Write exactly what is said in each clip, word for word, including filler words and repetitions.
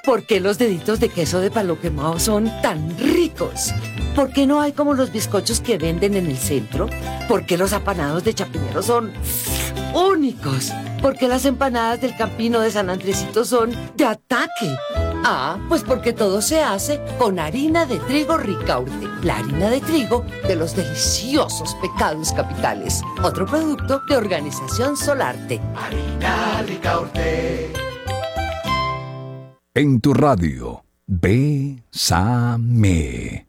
¿Por qué los deditos de queso de palo quemado son tan ricos? ¿Por qué no hay como los bizcochos que venden en el centro? ¿Por qué los apanados de Chapinero son únicos? ¿Por qué las empanadas del Campino de San Andresito son de ataque? Ah, pues porque todo se hace con harina de trigo Ricaurte, la harina de trigo de los deliciosos pecados capitales. Otro producto de Organización Solarte. Harina Ricaurte. En tu radio, Bésame.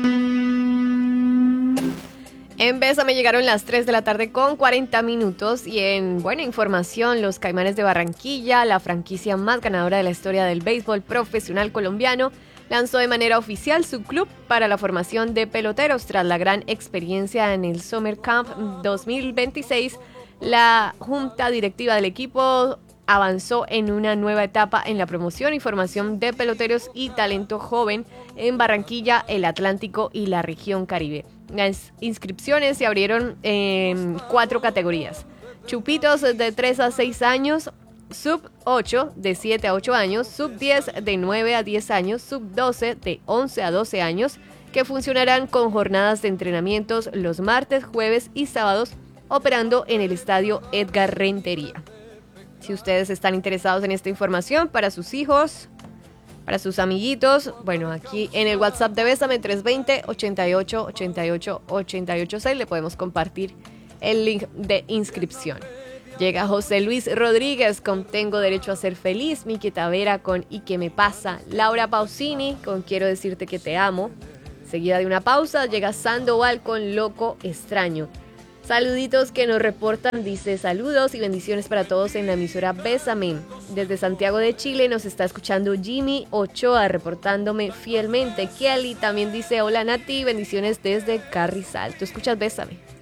En Bésame llegaron las tres de la tarde con cuarenta minutos y en buena información, los Caimanes de Barranquilla, la franquicia más ganadora de la historia del béisbol profesional colombiano, lanzó de manera oficial su club para la formación de peloteros. Tras la gran experiencia en el Summer Camp dos mil veintiséis, la junta directiva del equipo avanzó en una nueva etapa en la promoción y formación de peloteros y talento joven en Barranquilla, el Atlántico y la región Caribe. Las inscripciones se abrieron en cuatro categorías: chupitos de tres a seis años, sub ocho de siete a ocho años, sub diez de nueve a diez años, sub doce de once a doce años, que funcionarán con jornadas de entrenamientos los martes, jueves y sábados, operando en el estadio Edgar Rentería. Si ustedes están interesados en esta información para sus hijos, para sus amiguitos, bueno, aquí en el WhatsApp de Bésame tres dos cero, ochenta y ocho, ochenta y ocho, ochenta y ocho seis le podemos compartir el link de inscripción. Llega José Luis Rodríguez con Tengo Derecho a Ser Feliz, Miki Tavera con ¿Y qué me pasa?, Laura Pausini con Quiero Decirte que Te Amo. Seguida de una pausa llega Sandoval con Loco Extraño. Saluditos que nos reportan, dice saludos y bendiciones para todos en la emisora Bésame. Desde Santiago de Chile nos está escuchando Jimmy Ochoa reportándome fielmente. Kelly también dice hola Nati, bendiciones desde Carrizal. ¿Tú escuchas Bésame?